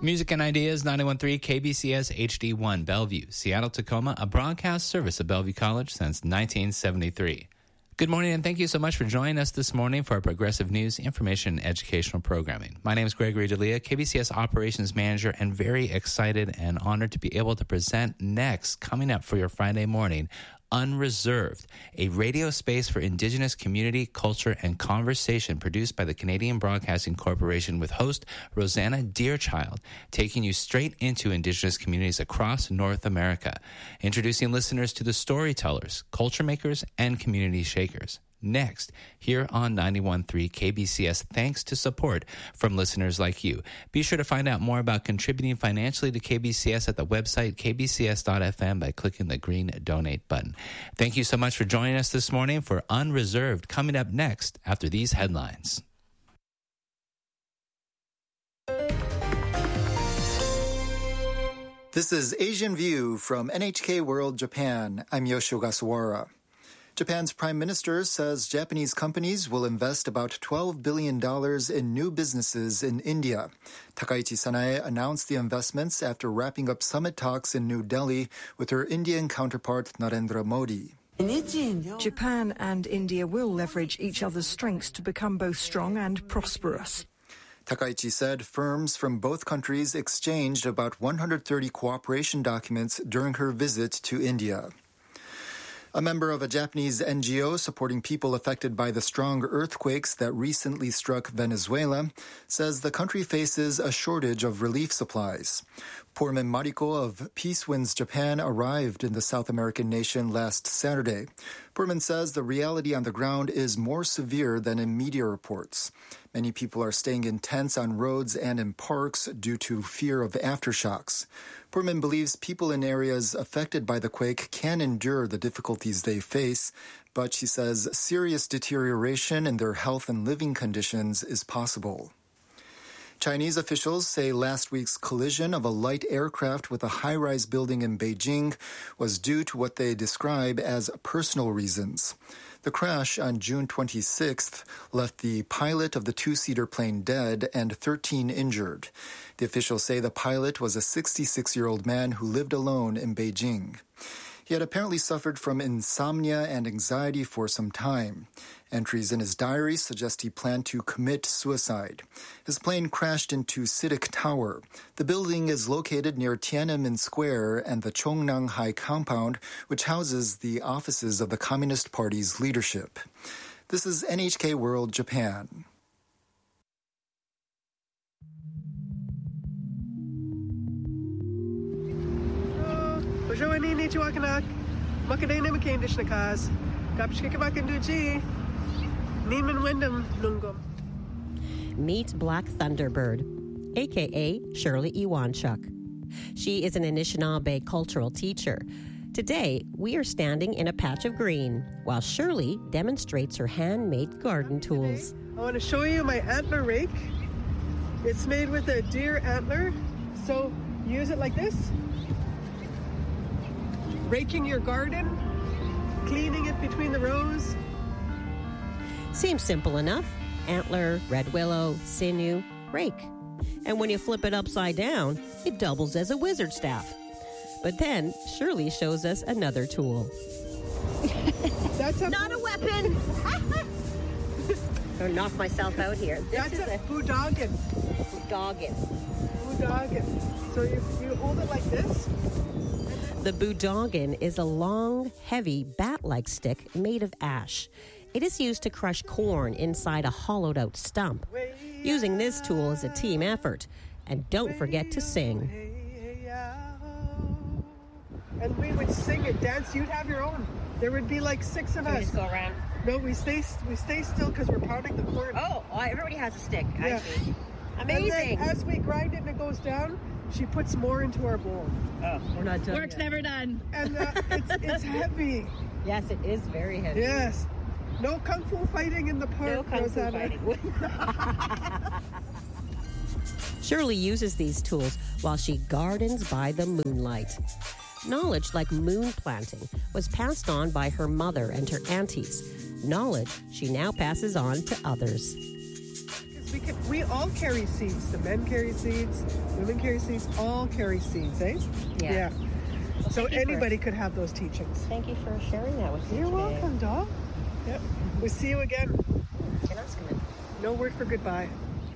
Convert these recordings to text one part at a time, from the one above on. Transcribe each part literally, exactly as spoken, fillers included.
Music and Ideas, ninety-one point three K B C S H D one, Bellevue, Seattle, Tacoma, a broadcast service of Bellevue College since nineteen seventy-three. Good morning, and thank you so much for joining us this morning for our Progressive News, Information, and Educational Programming. My name is Gregory D'Elia, K B C S Operations Manager, and very excited and honored to be able to present next, coming up for your Friday morning, Unreserved, a radio space for Indigenous community, culture, and conversation produced by the Canadian Broadcasting Corporation with host Rosanna Deerchild, taking you straight into Indigenous communities across North America, introducing listeners to the storytellers, culture makers, and community shakers. Next, here on ninety-one point three K B C S, thanks to support from listeners like you. Be sure to find out more about contributing financially to K B C S at the website k b c s dot f m by clicking the green donate button. Thank you so much for joining us this morning for Unreserved, coming up next after these headlines. This is Asian View from N H K World Japan. I'm Yoshio Gasawara. Japan's prime minister says Japanese companies will invest about twelve billion dollars in new businesses in India. Takaichi Sanae announced the investments after wrapping up summit talks in New Delhi with her Indian counterpart Narendra Modi. Japan and India will leverage each other's strengths to become both strong and prosperous. Takaichi said firms from both countries exchanged about one hundred thirty cooperation documents during her visit to India. A member of a Japanese N G O supporting people affected by the strong earthquakes that recently struck Venezuela says the country faces a shortage of relief supplies. Poorman Mariko of Peace Winds Japan arrived in the South American nation last Saturday. Poorman says the reality on the ground is more severe than in media reports. Many people are staying in tents on roads and in parks due to fear of aftershocks. Poorman believes people in areas affected by the quake can endure the difficulties they face, but she says serious deterioration in their health and living conditions is possible. Chinese officials say last week's collision of a light aircraft with a high-rise building in Beijing was due to what they describe as personal reasons. The crash on June twenty-sixth left the pilot of the two-seater plane dead and thirteen injured. The officials say the pilot was a sixty-six-year-old man who lived alone in Beijing. He had apparently suffered from insomnia and anxiety for some time. Entries in his diary suggest he planned to commit suicide. His plane crashed into CITIC Tower. The building is located near Tiananmen Square and the Chongnam High Compound, which houses the offices of the Communist Party's leadership. This is N H K World Japan. Meet Black Thunderbird, a k a. Shirley Iwanchuk. She is an Anishinaabe cultural teacher. Today, we are standing in a patch of green while Shirley demonstrates her handmade garden tools. I want to show you my antler rake. It's made with a deer antler, so use it like this. Raking your garden, cleaning it between the rows. Seems simple enough. Antler, red willow, sinew, rake. And when you flip it upside down, it doubles as a wizard staff. But then Shirley shows us another tool. That's a Not a weapon! I'll knock myself out here. This That's is a a boudogin. boudogin. Boudogin. So you, you hold it like this. The boudogin is a long, heavy, bat-like stick made of ash. It is used to crush corn inside a hollowed-out stump. Using this tool is a team effort. And don't forget to sing. And we would sing and dance. You'd have your own. There would be like six of We us. just go around. No, we stay we stay still because we're pounding the corn. Oh, oh, everybody has a stick. I Yeah. see. And Amazing. then as we grind it and it goes down, she puts more into our bowl. Oh, we're not done Work's yet. never done. And uh, it's, it's heavy. Yes, it is very heavy. Yes. No kung fu fighting in the park, No kung fu Rosanna. fighting. Shirley uses these tools while she gardens by the moonlight. Knowledge like moon planting was passed on by her mother and her aunties. Knowledge she now passes on to others. We can, we all carry seeds. The men carry seeds, women carry seeds, all carry seeds, eh? Yeah. Yeah. Well, so anybody for, could have those teachings. Thank you for sharing that with me You're today. welcome, doll. Yep. We'll see you again. No word for goodbye.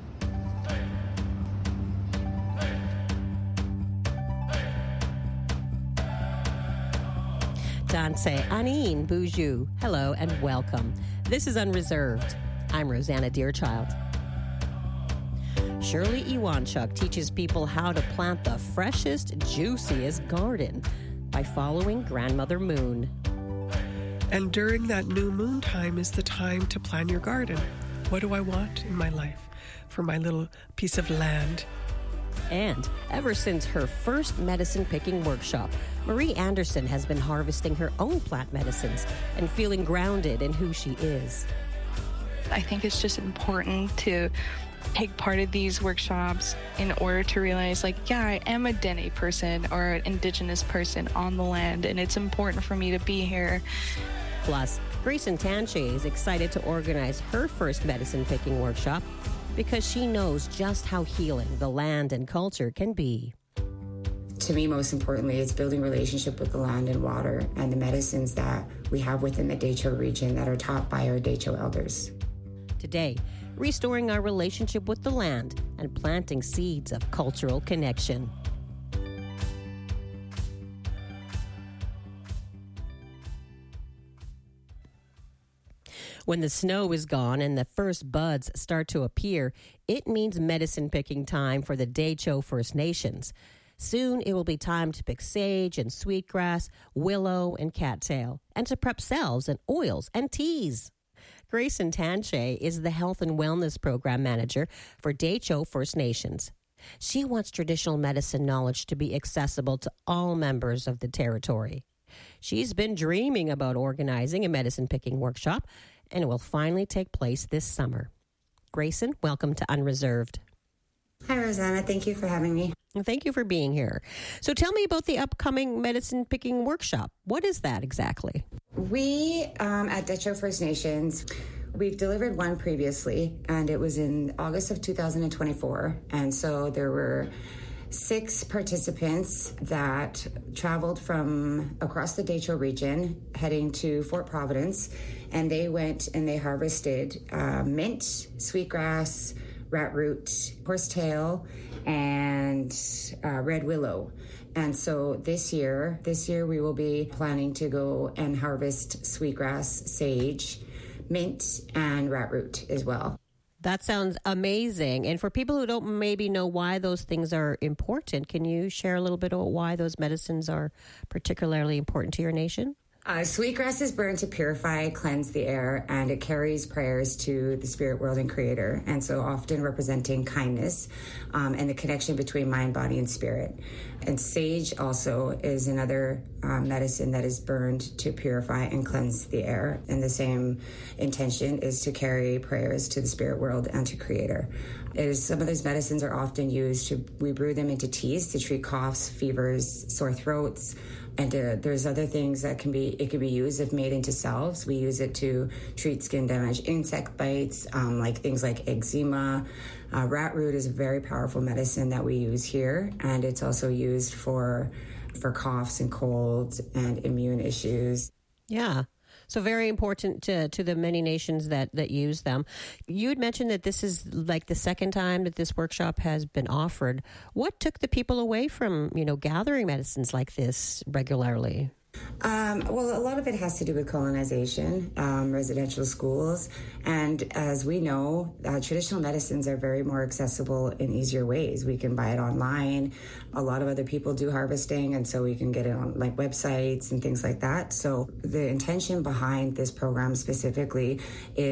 Danse Anine Boujou. Hello and welcome. This is Unreserved. I'm Rosanna Deerchild. Shirley Iwanchuk teaches people how to plant the freshest, juiciest garden by following Grandmother Moon. And during that new moon time is the time to plan your garden. What do I want in my life for my little piece of land? And ever since her first medicine picking workshop, Marie Anderson has been harvesting her own plant medicines and feeling grounded in who she is. I think it's just important to take part of these workshops in order to realize, like, yeah, I am a Dene person or an Indigenous person on the land, and it's important for me to be here. Plus, Grayson Tanche is excited to organize her first medicine picking workshop because she knows just how healing the land and culture can be. To me, most importantly, it's building relationship with the land and water and the medicines that we have within the Dehcho region that are taught by our Dehcho elders. Today, restoring our relationship with the land and planting seeds of cultural connection. When the snow is gone and the first buds start to appear, it means medicine picking time for the Dehcho First Nations. Soon it will be time to pick sage and sweetgrass, willow and cattail, and to prep salves and oils and teas. Grayson Tanche is the Health and Wellness Program Manager for Dehcho First Nations. She wants traditional medicine knowledge to be accessible to all members of the territory. She's been dreaming about organizing a medicine picking workshop, and it will finally take place this summer. Grayson, welcome to Unreserved. Hi, Rosanna. Thank you for having me. Thank you for being here. So tell me about the upcoming medicine picking workshop. What is that exactly? We, um, at Dehcho First Nations, we've delivered one previously, and it was in August of two thousand twenty-four. And so there were six participants that traveled from across the Dehcho region heading to Fort Providence, and they went and they harvested uh, mint, sweetgrass, rat root, horsetail, and uh, red willow. And so this year, this year we will be planning to go and harvest sweetgrass, sage, mint, and rat root as well. That sounds amazing. And for people who don't maybe know why those things are important, can you share a little bit about why those medicines are particularly important to your nation? Uh, sweetgrass is burned to purify, cleanse the air, and it carries prayers to the spirit world and creator, and so often representing kindness um, and the connection between mind, body, and spirit. And sage also is another um, medicine that is burned to purify and cleanse the air, and the same intention is to carry prayers to the spirit world and to creator. It is, some of those medicines are often used to, we brew them into teas to treat coughs, fevers, sore throats. And uh, there's other things that can be, it can be used if made into salves. We use it to treat skin damage, insect bites, um, like things like eczema. Uh, rat root is a very powerful medicine that we use here. And it's also used for, for coughs and colds and immune issues. Yeah. So very important to, to the many nations that, that use them. You had mentioned that this is like the second time that this workshop has been offered. What took the people away from, you know, gathering medicines like this regularly? Um, well, a lot of it has to do with colonization, um, residential schools. And as we know, uh, traditional medicines are very more accessible in easier ways. We can buy it online. A lot of other people do harvesting, and so we can get it on like websites and things like that. So the intention behind this program specifically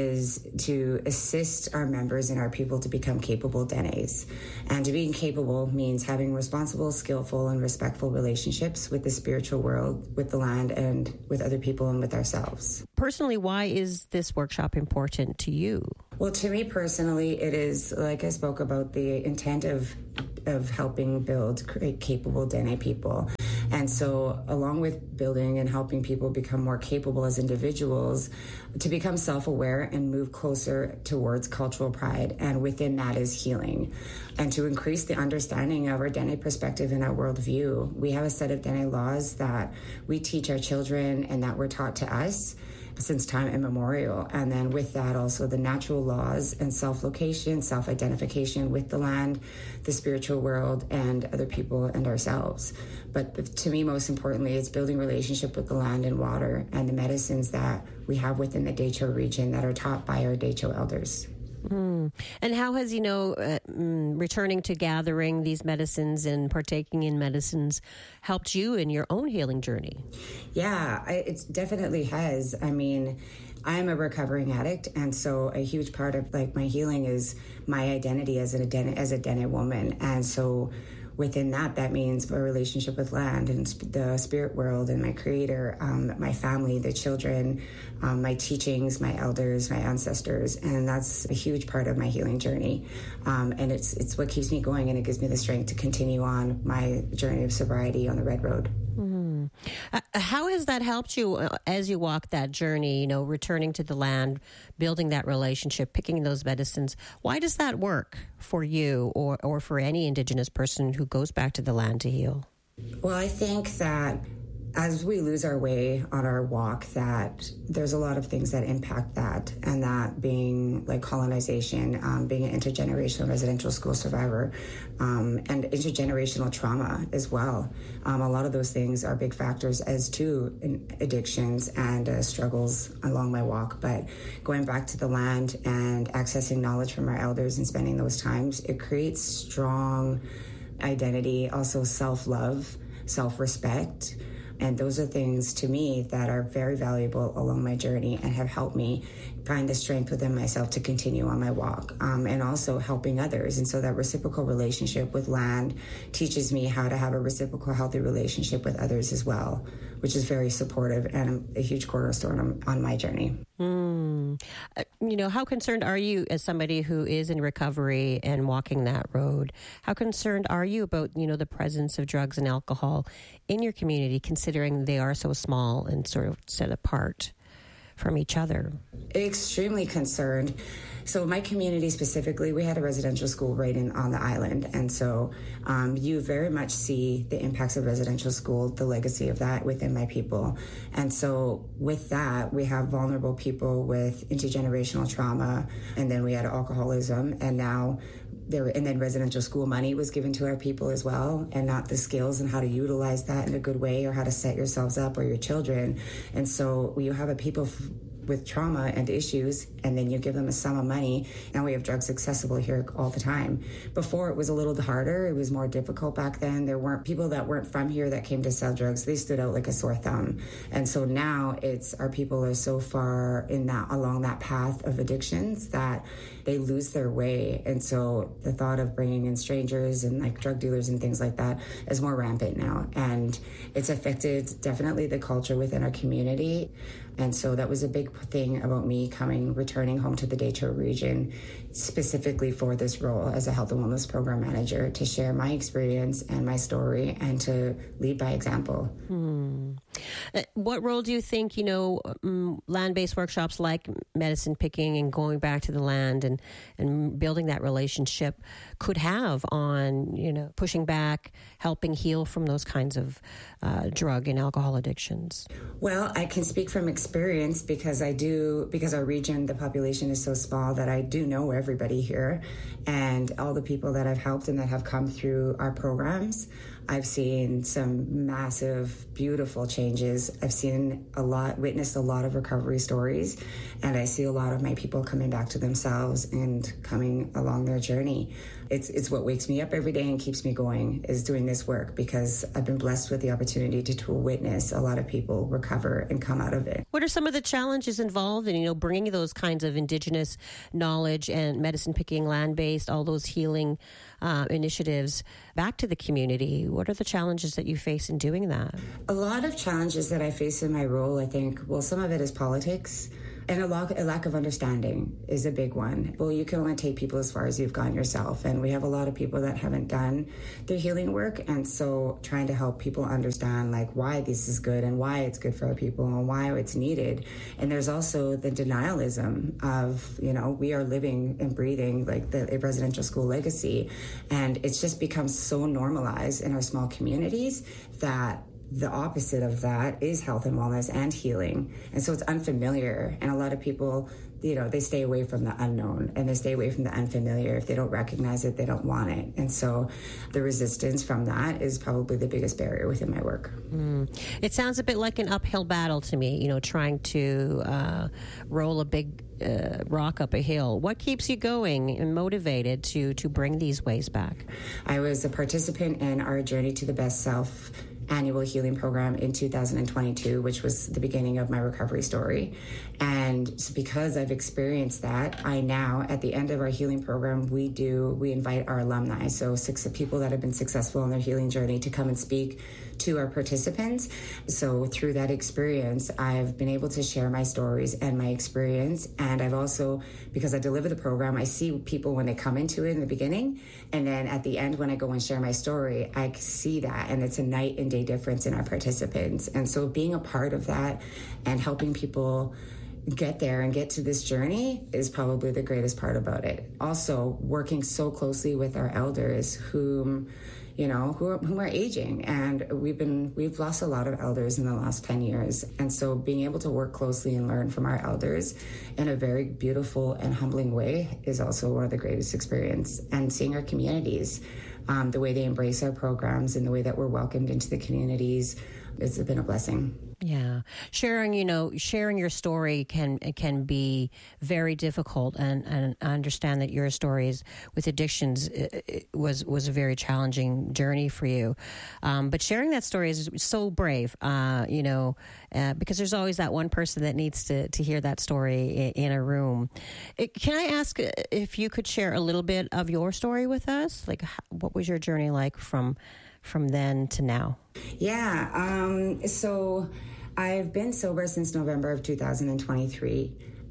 is to assist our members and our people to become capable Denes. And to being capable means having responsible, skillful, and respectful relationships with the spiritual world, with the land, and with other people and with ourselves. Personally, why is this workshop important to you? Well, to me personally, it is, like I spoke about, the intent of of helping build capable Dene people. And so along with building and helping people become more capable as individuals, to become self-aware and move closer towards cultural pride, and within that is healing. And to increase the understanding of our Dene perspective and our worldview, we have a set of Dene laws that we teach our children and that were taught to us since time immemorial. And then with that also the natural laws and self-location, self-identification with the land, the spiritual world, and other people and ourselves. But to me, most importantly, it's building relationship with the land and water and the medicines that we have within the Dehcho region that are taught by our Dehcho elders. Mm. And how has, you know, uh, mm, returning to gathering these medicines and partaking in medicines helped you in your own healing journey? Yeah, I, it definitely has. I mean, I'm a recovering addict, and so a huge part of like my healing is my identity as a Dene, as a Dene woman. And so within that, that means my relationship with land and the spirit world and my creator, um, my family, the children, um, my teachings, my elders, my ancestors. And that's a huge part of my healing journey. Um, and it's it's what keeps me going, and it gives me the strength to continue on my journey of sobriety on the Red Road. Mm-hmm. Uh, how has that helped you uh, as you walk that journey, you know, returning to the land, building that relationship, picking those medicines? Why does that work for you or, or for any Indigenous person who goes back to the land to heal? Well, I think that as we lose our way on our walk, that there's a lot of things that impact that, and that being like colonization, um, being an intergenerational residential school survivor, um, and intergenerational trauma as well. Um, a lot of those things are big factors as to in addictions and uh, struggles along my walk. But going back to the land and accessing knowledge from our elders and spending those times, it creates strong identity, also self-love, self-respect. And those are things to me that are very valuable along my journey and have helped me find the strength within myself to continue on my walk, um, and also helping others. And so that reciprocal relationship with land teaches me how to have a reciprocal, healthy relationship with others as well, which is very supportive and a huge cornerstone on, on my journey. Mm. Uh, you know, how concerned are you as somebody who is in recovery and walking that road? How concerned are you about, you know, the presence of drugs and alcohol in your community, considering they are so small and sort of set apart from each other? Extremely concerned. So my community specifically, we had a residential school right in on the island. And so um, you very much see the impacts of residential school, the legacy of that within my people. And so with that, we have vulnerable people with intergenerational trauma, and then we had alcoholism, and now there, and then residential school money was given to our people as well, and not the skills and how to utilize that in a good way or how to set yourselves up or your children. And so you have a people f- with trauma and issues, and then you give them a sum of money. Now we have drugs accessible here all the time. Before it was a little harder. It was more difficult back then. There weren't people that weren't from here that came to sell drugs. They stood out like a sore thumb. And so now it's our people are so far in that along that path of addictions that they lose their way. And so the thought of bringing in strangers and like drug dealers and things like that is more rampant now. And it's affected definitely the culture within our community. And so that was a big thing about me coming, returning home to the Dehcho region, specifically for this role as a health and wellness program manager, to share my experience and my story and to lead by example. Hmm. Uh, what role do you think, you know, um, land-based workshops like medicine picking and going back to the land and, and building that relationship could have on, you know, pushing back, helping heal from those kinds of uh, drug and alcohol addictions? Well, I can speak from experience because I do, because our region, the population is so small that I do know everybody here, and all the people that I've helped and that have come through our programs. I've seen some massive, beautiful changes. I've seen a lot, witnessed a lot of recovery stories, and I see a lot of my people coming back to themselves and coming along their journey. It's it's what wakes me up every day and keeps me going, is doing this work, because I've been blessed with the opportunity to, to witness a lot of people recover and come out of it. What are some of the challenges involved in, you know, bringing those kinds of Indigenous knowledge and medicine picking, land-based, all those healing uh, initiatives back to the community? What are the challenges that you face in doing that? A lot of challenges that I face in my role, I think, well, some of it is politics. And a, lo- a lack of understanding is a big one. Well, you can only take people as far as you've gone yourself. And we have a lot of people that haven't done their healing work. And so trying to help people understand like why this is good and why it's good for our people and why it's needed. And there's also the denialism of, you know, we are living and breathing like the residential school legacy. And it's just become so normalized in our small communities that the opposite of that is health and wellness and healing. And so it's unfamiliar. And a lot of people, you know, they stay away from the unknown and they stay away from the unfamiliar. If they don't recognize it, they don't want it. And so the resistance from that is probably the biggest barrier within my work. Mm. It sounds a bit like an uphill battle to me, you know, trying to uh, roll a big uh, rock up a hill. What keeps you going and motivated to, to bring these ways back? I was a participant in our Journey to the Best Self annual healing program in two thousand twenty-two, which was the beginning of my recovery story. And so because I've experienced that, I now, at the end of our healing program, we do, we invite our alumni, so six people that have been successful in their healing journey to come and speak to our participants. So through that experience, I've been able to share my stories and my experience. And I've also, because I deliver the program, I see people when they come into it in the beginning. And then at the end, when I go and share my story, I see that. And it's a night and day difference in our participants. And so being a part of that and helping people get there and get to this journey is probably the greatest part about it. Also, working so closely with our elders whom, you know, who are, whom are aging. And we've been, we've lost a lot of elders in the last ten years. And so being able to work closely and learn from our elders in a very beautiful and humbling way is also one of the greatest experiences. And seeing our communities, um, the way they embrace our programs and the way that we're welcomed into the communities, it's been a blessing. Yeah. Sharing, you know, sharing your story can can be very difficult. And, and I understand that your stories with addictions it, it was, was a very challenging journey for you. Um, but sharing that story is so brave, uh, you know, uh, because there's always that one person that needs to, to hear that story in, in a room. It, can I ask if you could share a little bit of your story with us? Like, what was your journey like from from then to now? Yeah. Um, so I've been sober since November of two thousand twenty-three.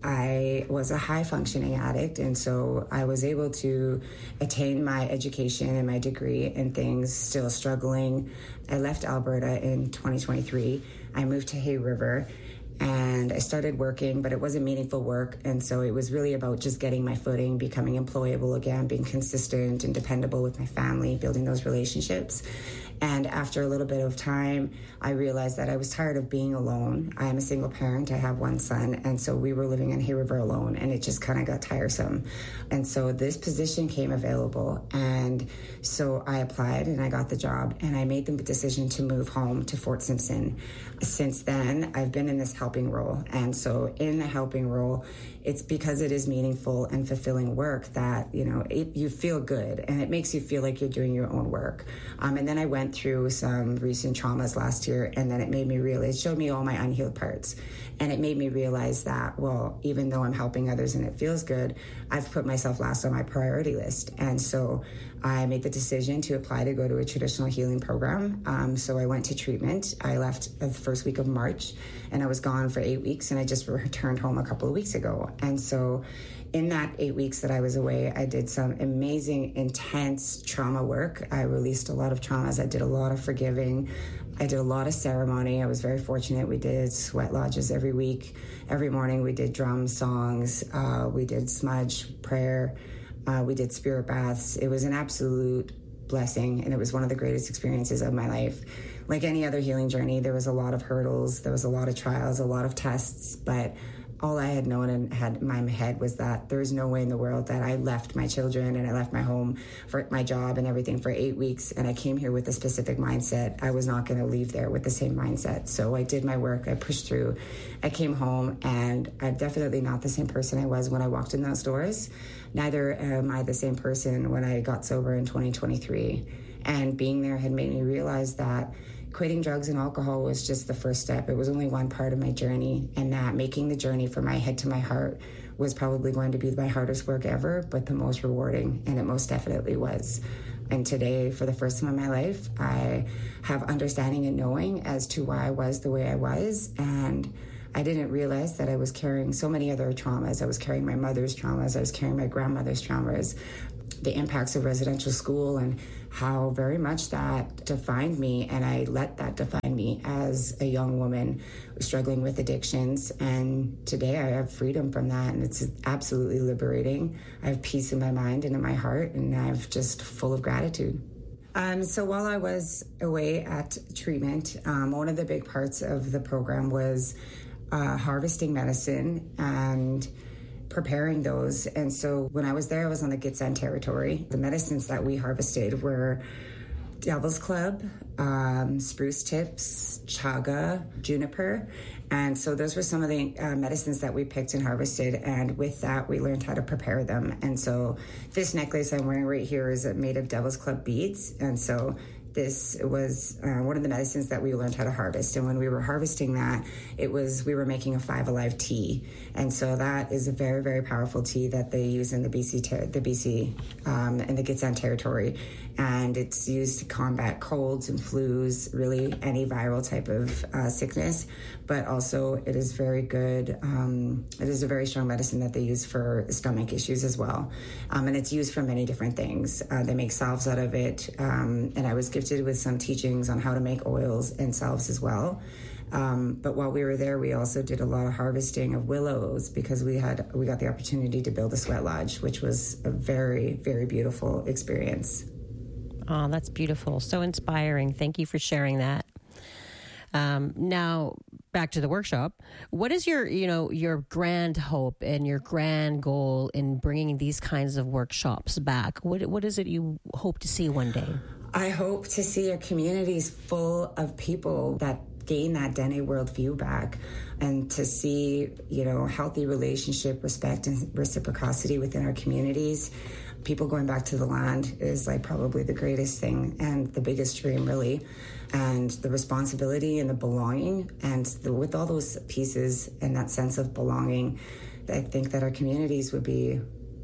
I was a high-functioning addict, and so I was able to attain my education and my degree and things, still struggling. I left Alberta in twenty twenty-three. I moved to Hay River, and I started working, but it wasn't meaningful work, and so it was really about just getting my footing, becoming employable again, being consistent and dependable with my family, building those relationships. And after a little bit of time, I realized that I was tired of being alone. I am a single parent. I have one son. And so we were living in Hay River alone, and it just kind of got tiresome. And so this position came available. And so I applied and I got the job, and I made the decision to move home to Fort Simpson. Since then, I've been in this helping role. And so in the helping role, it's because it is meaningful and fulfilling work that, you know, it, you feel good, and it makes you feel like you're doing your own work. Um, and then I went through some recent traumas last year, and then it made me realize, it showed me all my unhealed parts. And it made me realize that, well, even though I'm helping others and it feels good, I've put myself last on my priority list. And so I made the decision to apply to go to a traditional healing program. Um, so I went to treatment. I left the first week of March, and I was gone for eight weeks, and I just returned home a couple of weeks ago. And so in that eight weeks that I was away, I did some amazing, intense trauma work. I released a lot of traumas. I did a lot of forgiving. I did a lot of ceremony. I was very fortunate. We did sweat lodges every week. Every morning we did drum songs. Uh, we did smudge prayer. Uh, we did spirit baths. It was an absolute blessing, and it was one of the greatest experiences of my life. Like any other healing journey, there was a lot of hurdles. There was a lot of trials, a lot of tests, but all I had known and had in my head was that there was no way in the world that I left my children and I left my home for my job and everything for eight weeks. And I came here with a specific mindset. I was not going to leave there with the same mindset. So I did my work. I pushed through. I came home, and I'm definitely not the same person I was when I walked in those doors. Neither am I the same person when I got sober in twenty twenty-three. And being there had made me realize that quitting drugs and alcohol was just the first step. It was only one part of my journey, and that making the journey from my head to my heart was probably going to be my hardest work ever, but the most rewarding, and it most definitely was. And today, for the first time in my life, I have understanding and knowing as to why I was the way I was, and I didn't realize that I was carrying so many other traumas. I was carrying my mother's traumas. I was carrying my grandmother's traumas, the impacts of residential school, and how very much that defined me. And I let that define me as a young woman struggling with addictions. And today I have freedom from that, and it's absolutely liberating. I have peace in my mind and in my heart, and I'm just full of gratitude. Um, so while I was away at treatment, um, one of the big parts of the program was uh, harvesting medicine and preparing those. And so when I was there, I was on the Gitxsan territory. The medicines that we harvested were Devil's Club, um, spruce tips, chaga, juniper. And so those were some of the uh, medicines that we picked and harvested. And with that, we learned how to prepare them. And so this necklace I'm wearing right here is made of Devil's Club beads. And so this was uh, one of the medicines that we learned how to harvest. And when we were harvesting that, it was, we were making a Five Alive tea. And so that is a very, very powerful tea that they use in the B C, ter- the B C um, and the Gitxsan territory. And it's used to combat colds and flus, really any viral type of uh, sickness. But also it is very good. Um, it is a very strong medicine that they use for stomach issues as well. Um, and it's used for many different things. Uh, they make salves out of it. Um, and I was gifted with some teachings on how to make oils and salves as well. Um, but while we were there, we also did a lot of harvesting of willows because we had we got the opportunity to build a sweat lodge, which was a very, very beautiful experience. Oh, that's beautiful. So inspiring. Thank you for sharing that. Um, now, back to the workshop. What is your, you know, your grand hope and your grand goal in bringing these kinds of workshops back? What What is it you hope to see one day? I hope to see our communities full of people that gain that Dene worldview back, and to see, you know, healthy relationship, respect, and reciprocity within our communities. People going back to the land is like probably the greatest thing and the biggest dream, really. And the responsibility and the belonging, and the, with all those pieces and that sense of belonging, I think that our communities would be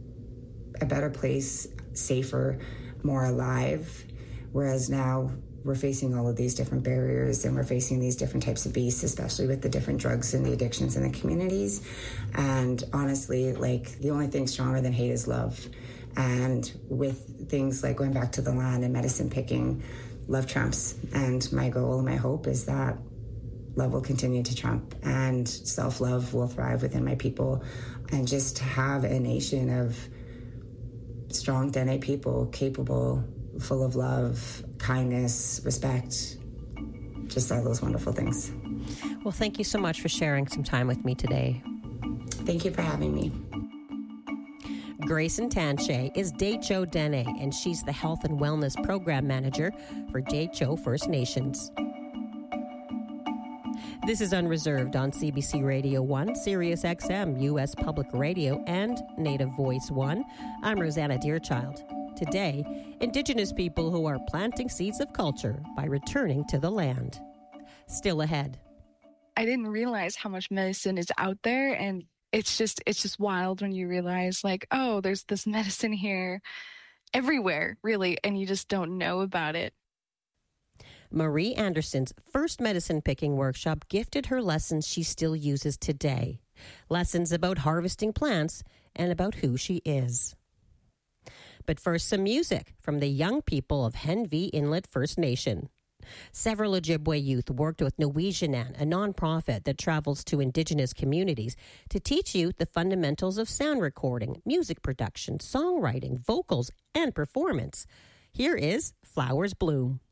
a better place, safer, more alive. Whereas now we're facing all of these different barriers, and we're facing these different types of beasts, especially with the different drugs and the addictions in the communities. And honestly, like, the only thing stronger than hate is love. And with things like going back to the land and medicine picking, love trumps. And my goal and my hope is that love will continue to trump, and self-love will thrive within my people, and just to have a nation of strong Dene people, capable, full of love, kindness, respect, just all those wonderful things. Well, thank you so much for sharing some time with me today. Thank you for having me. Grayson Tanche is Dehcho Dene, and she's the Health and Wellness Program Manager for Dehcho First Nations. This is Unreserved on C B C Radio one, Sirius X M, U S Public Radio, and Native Voice one. I'm Rosanna Deerchild. Today, Indigenous people who are planting seeds of culture by returning to the land. Still ahead. I didn't realize how much medicine is out there, and it's just it's just wild when you realize, like, oh, there's this medicine here everywhere, really, and you just don't know about it. Marie Anderson's first medicine picking workshop gifted her lessons she still uses today. Lessons about harvesting plants and about who she is. But first, some music from the young people of Henvey Inlet First Nation. Several Ojibwe youth worked with Nuijianan, a nonprofit that travels to Indigenous communities to teach youth the fundamentals of sound recording, music production, songwriting, vocals, and performance. Here is Flowers Bloom.